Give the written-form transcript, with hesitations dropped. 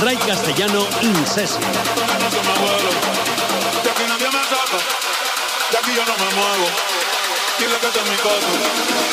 Ray Castellano in session. De aquí nadie me saca, de aquí yo no me muevo. Dile que esta es mi casa.